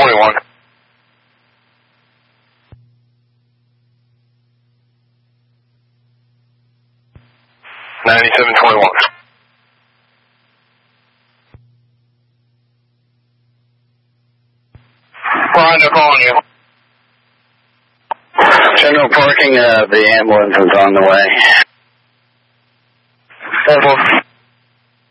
9721. 9721. Roger, calling you. General parking, the ambulance is on the way.